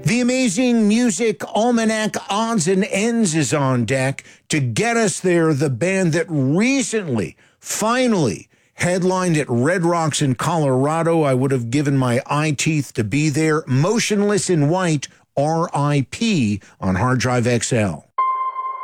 The amazing Music Almanac Odds and Ends is on deck to get us there. The band that recently, finally, headlined at Red Rocks in Colorado. I would have given my eye teeth to be there. Motionless in White, R.I.P. on Hard Drive XL.